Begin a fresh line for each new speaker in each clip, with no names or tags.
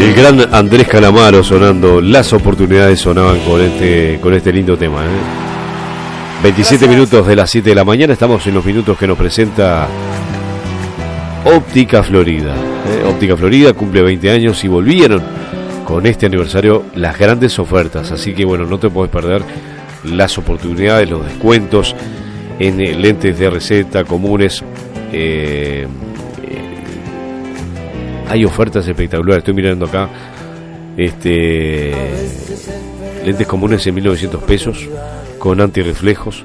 El gran Andrés Calamaro sonando, las oportunidades sonaban con este lindo tema. 27 minutos de las 7 de la mañana, estamos en los minutos que nos presenta Óptica Florida. Óptica Florida cumple 20 años y volvieron con este aniversario las grandes ofertas, así que bueno, no te puedes perder las oportunidades, los descuentos en lentes de receta comunes. Hay ofertas espectaculares, estoy mirando acá, lentes comunes en 1.900 pesos con antirreflejos.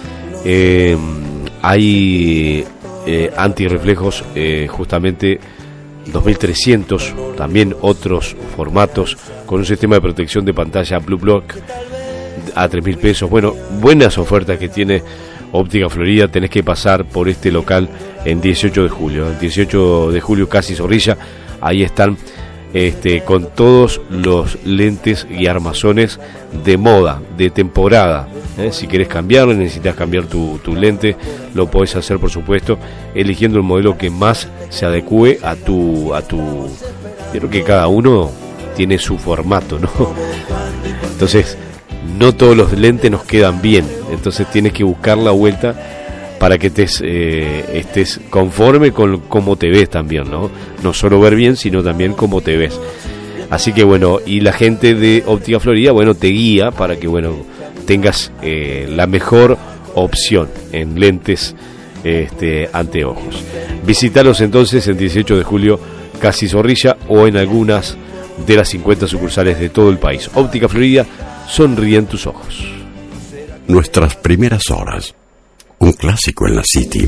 Hay antirreflejos justamente 2.300, también otros formatos con un sistema de protección de pantalla Blue Block a 3.000 pesos. Bueno, buenas ofertas que tiene Óptica Florida. Tenés que pasar por este local en 18 de julio. El 18 de julio, casi Zorrilla. Ahí están con todos los lentes y armazones de moda, de temporada. Si querés cambiarlo, necesitas cambiar tu lente, lo podés hacer, por supuesto, eligiendo el modelo que más se adecue a tu. Creo que cada uno tiene su formato, ¿no? Entonces, no todos los lentes nos quedan bien, entonces tienes que buscar la vuelta para que estés conforme con cómo te ves también, ¿no? No solo ver bien, sino también cómo te ves. Así que bueno, y la gente de Óptica Florida, bueno, te guía para que, bueno, tengas la mejor opción en lentes anteojos. Visítalos entonces en 18 de julio, casi Zorrilla, o en algunas de las 50 sucursales de todo el país. Óptica Florida, sonríen tus ojos.
Nuestras primeras horas, un clásico en la City.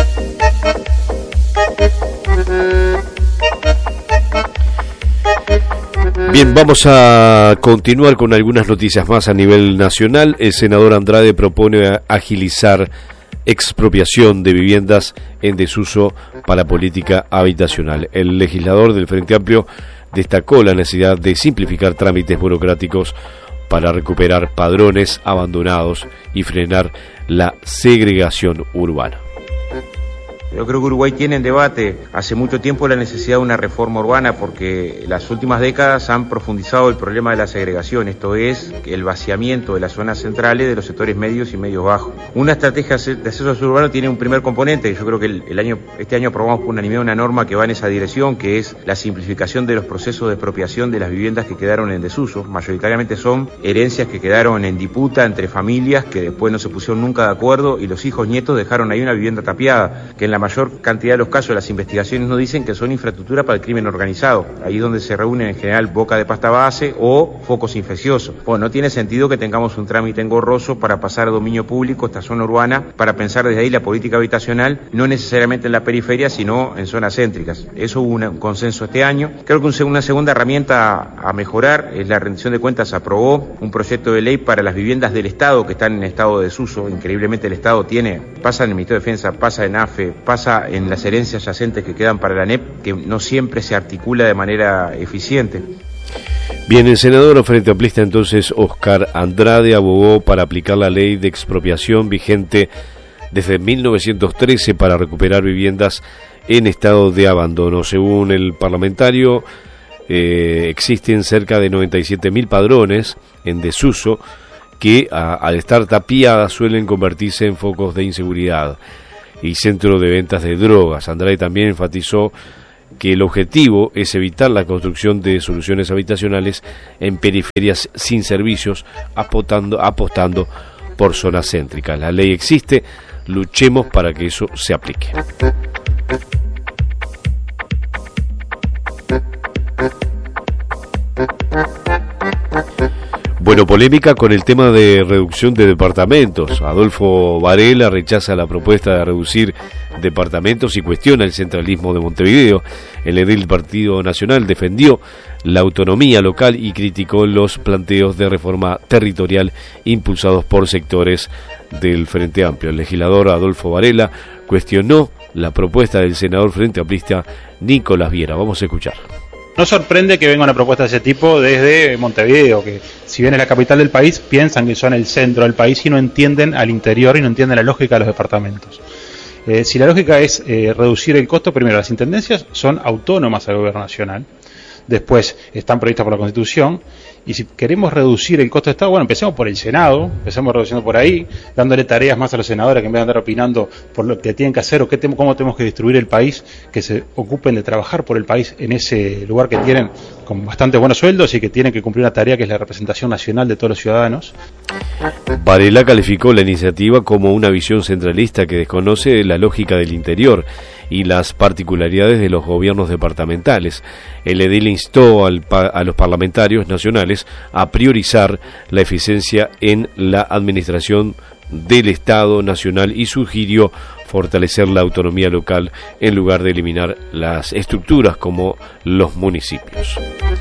Bien, vamos a continuar con algunas noticias más a nivel nacional. El senador Andrade propone agilizar expropiación de viviendas en desuso para política habitacional. El legislador del Frente Amplio destacó la necesidad de simplificar trámites burocráticos para recuperar padrones abandonados y frenar la segregación urbana.
Yo creo que Uruguay tiene en debate hace mucho tiempo la necesidad de una reforma urbana porque las últimas décadas han profundizado el problema de la segregación, esto es, el vaciamiento de las zonas centrales de los sectores medios y medios bajos. Una estrategia de acceso urbano tiene un primer componente, yo creo que este año aprobamos por unanimidad una norma que va en esa dirección, que es la simplificación de los procesos de expropiación de las viviendas que quedaron en desuso. Mayoritariamente son herencias que quedaron en disputa entre familias que después no se pusieron nunca de acuerdo y los hijos nietos dejaron ahí una vivienda tapiada, que en la mayor cantidad de los casos las investigaciones nos dicen que son infraestructura para el crimen organizado, ahí es donde se reúnen en general boca de pasta base o focos infecciosos. Bueno, no tiene sentido que tengamos un trámite engorroso para pasar a dominio público esta zona urbana, para pensar desde ahí la política habitacional, no necesariamente en la periferia, sino en zonas céntricas. Eso hubo un consenso este año. Creo que una segunda herramienta a mejorar es la rendición de cuentas. Aprobó un proyecto de ley para las viviendas del Estado que están en estado de desuso. Increíblemente el Estado pasa en el Ministerio de Defensa, pasa en AFE, pasa en las herencias yacentes que quedan para la ANEP, que no siempre se articula de manera eficiente.
Bien, el senador frente amplista entonces Oscar Andrade abogó para aplicar la ley de expropiación vigente desde 1913 para recuperar viviendas en estado de abandono. Según el parlamentario, existen cerca de 97.000 padrones en desuso que al estar tapiadas suelen convertirse en focos de inseguridad y centro de ventas de drogas. Andrade también enfatizó que el objetivo es evitar la construcción de soluciones habitacionales en periferias sin servicios, apostando por zonas céntricas. La ley existe, luchemos para que eso se aplique. Bueno, polémica con el tema de reducción de departamentos. Adolfo Varela rechaza la propuesta de reducir departamentos y cuestiona el centralismo de Montevideo. El edil del Partido Nacional defendió la autonomía local y criticó los planteos de reforma territorial impulsados por sectores del Frente Amplio. El legislador Adolfo Varela cuestionó la propuesta del senador frente amplista Nicolás Viera. Vamos a escuchar.
No sorprende que venga una propuesta de ese tipo desde Montevideo, que si bien es la capital del país, piensan que son el centro del país y no entienden al interior y no entienden la lógica de los departamentos. Si la lógica es reducir el costo, primero, las intendencias son autónomas al gobierno nacional. después están previstas por la Constitución. Y si queremos reducir el costo de Estado, bueno, empecemos por el Senado, empecemos reduciendo por ahí, dándole tareas más a los senadores que en vez de andar opinando por lo que tienen que hacer o cómo tenemos que distribuir el país, que se ocupen de trabajar por el país en ese lugar que tienen con bastante buenos sueldos y que tienen que cumplir una tarea que es la representación nacional de todos los ciudadanos.
Varela calificó la iniciativa como una visión centralista que desconoce la lógica del interior y las particularidades de los gobiernos departamentales. El edil instó a los parlamentarios nacionales a priorizar la eficiencia en la administración del Estado nacional y sugirió fortalecer la autonomía local en lugar de eliminar las estructuras como los municipios.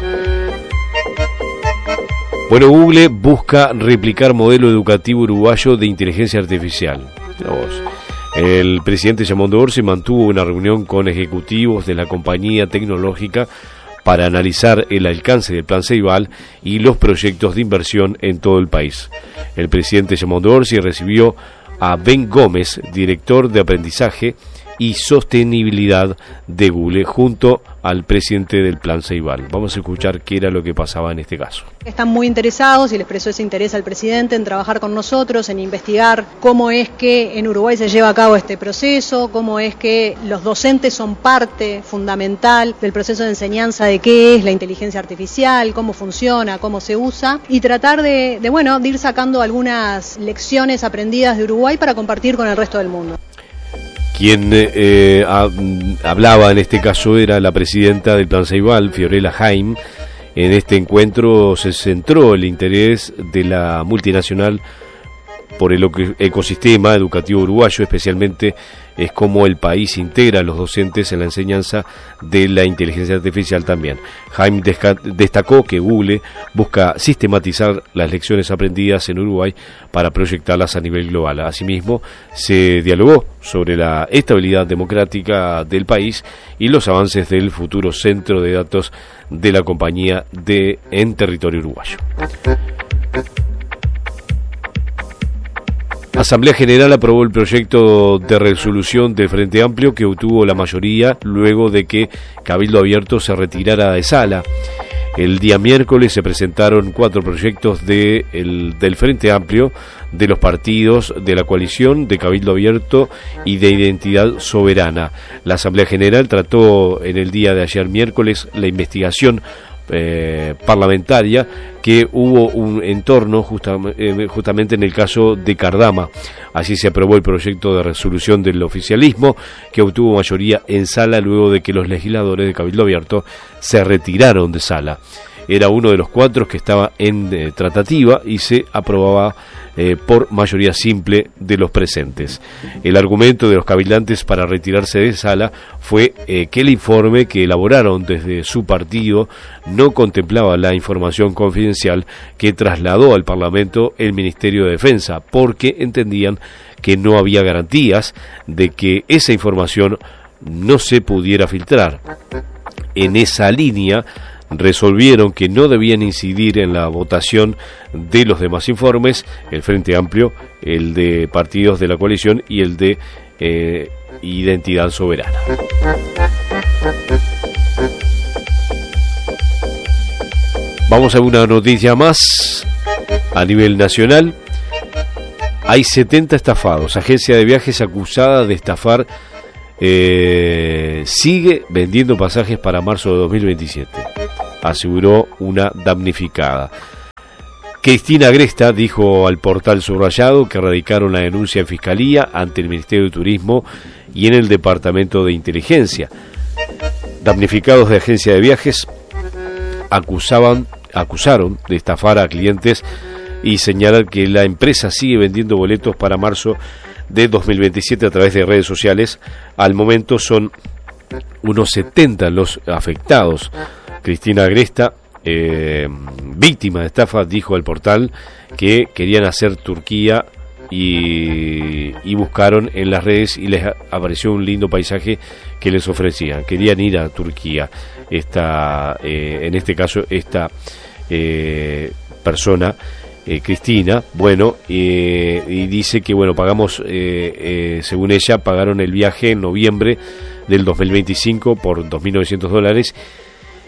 Bueno, Google busca replicar modelo educativo uruguayo de inteligencia artificial. El presidente Yamondo Orsi mantuvo una reunión con ejecutivos de la compañía tecnológica para analizar el alcance del Plan Ceibal y los proyectos de inversión en todo el país. El presidente Yamondo Orsi recibió a Ben Gómez, director de aprendizaje y sostenibilidad de Google, junto al presidente del Plan Ceibal. Vamos a escuchar qué era lo que pasaba en este caso.
Están muy interesados y le expresó ese interés al presidente en trabajar con nosotros, en investigar cómo es que en Uruguay se lleva a cabo este proceso, cómo es que los docentes son parte fundamental del proceso de enseñanza de qué es la inteligencia artificial, cómo funciona, cómo se usa, y tratar de ir sacando algunas lecciones aprendidas de Uruguay para compartir con el resto del mundo.
Quien hablaba en este caso era la presidenta del Plan Ceibal, Fiorella Jaime. En este encuentro se centró el interés de la multinacional por el ecosistema educativo uruguayo, especialmente es cómo el país integra a los docentes en la enseñanza de la inteligencia artificial también. Jaime destacó que Google busca sistematizar las lecciones aprendidas en Uruguay para proyectarlas a nivel global. Asimismo, se dialogó sobre la estabilidad democrática del país y los avances del futuro centro de datos de la compañía en territorio uruguayo. Asamblea General aprobó el proyecto de resolución del Frente Amplio que obtuvo la mayoría luego de que Cabildo Abierto se retirara de sala. El día miércoles se presentaron 4 proyectos del Frente Amplio, de los partidos de la coalición, de Cabildo Abierto y de Identidad Soberana. La Asamblea General trató en el día de ayer miércoles la investigación parlamentaria que hubo un entorno justamente en el caso de Cardama. Así se aprobó el proyecto de resolución del oficialismo que obtuvo mayoría en sala luego de que los legisladores de Cabildo Abierto se retiraron de sala. Era uno de los 4 que estaba en tratativa y se aprobaba por mayoría simple de los presentes. El argumento de los cabildantes para retirarse de sala fue que el informe que elaboraron desde su partido no contemplaba la información confidencial que trasladó al Parlamento el Ministerio de Defensa, porque entendían que no había garantías de que esa información no se pudiera filtrar. En esa línea, resolvieron que no debían incidir en la votación de los demás informes, el Frente Amplio, el de partidos de la coalición y el de Identidad Soberana. Vamos a una noticia más a nivel nacional. Hay 70 estafados. Agencia de viajes acusada de estafar sigue vendiendo pasajes para marzo de 2027, aseguró una damnificada. Cristina Agresta dijo al portal Subrayado que radicaron la denuncia en Fiscalía ante el Ministerio de Turismo y en el Departamento de Inteligencia. Damnificados de agencia de viajes acusaron de estafar a clientes y señalan que la empresa sigue vendiendo boletos para marzo de 2027 a través de redes sociales. Al momento son unos 70 los afectados. Cristina Agresta, víctima de estafa, dijo al portal que querían hacer Turquía y buscaron en las redes y les apareció un lindo paisaje que les ofrecían. Querían ir a Turquía. En este caso, esta persona, Cristina, y dice que pagamos, según ella, pagaron el viaje en noviembre del 2025 por $2.900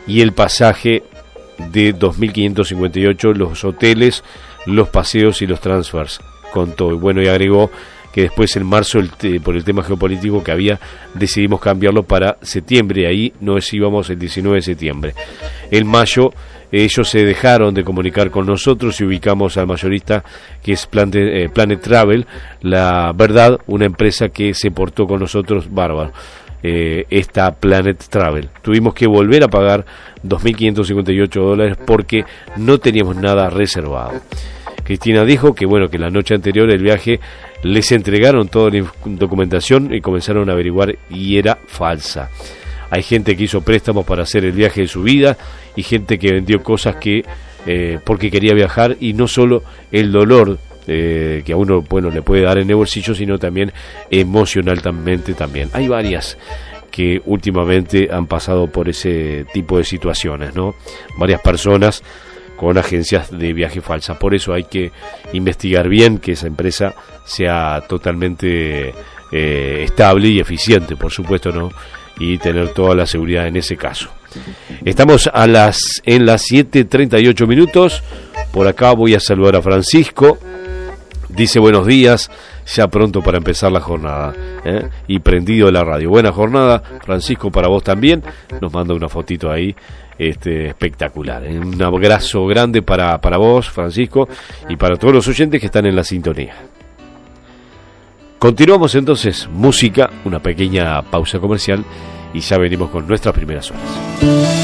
y el pasaje de 2.558, los hoteles, los paseos y los transfers, contó. Y bueno, y agregó que después en marzo, por el tema geopolítico que había, decidimos cambiarlo para septiembre, ahí nos íbamos el 19 de septiembre. En mayo ellos se dejaron de comunicar con nosotros y ubicamos al mayorista, que es Planet Travel, la verdad, una empresa que se portó con nosotros bárbaro. Esta Planet Travel. Tuvimos que volver a pagar $2.558 porque no teníamos nada reservado. Cristina dijo que bueno, que la noche anterior del viaje les entregaron toda la documentación y comenzaron a averiguar y era falsa. Hay gente que hizo préstamos para hacer el viaje de su vida y gente que vendió cosas que porque quería viajar, y no solo el dolor que a uno, bueno, le puede dar en el bolsillo, sino también emocionalmente también. Hay varias que últimamente han pasado por ese tipo de situaciones, ¿no? Varias personas con agencias de viaje falsas. Por eso hay que investigar bien, que esa empresa sea totalmente estable y eficiente, por supuesto, ¿no? Y tener toda la seguridad en ese caso. Estamos en las 7:38 minutos. Por acá voy a saludar a Francisco. Dice buenos días, ya pronto para empezar la jornada, y prendido de la radio. Buena jornada, Francisco, para vos también. Nos manda una fotito ahí, espectacular. Un abrazo grande para vos, Francisco, y para todos los oyentes que están en la sintonía. Continuamos entonces, música, una pequeña pausa comercial, y ya venimos con nuestras primeras horas.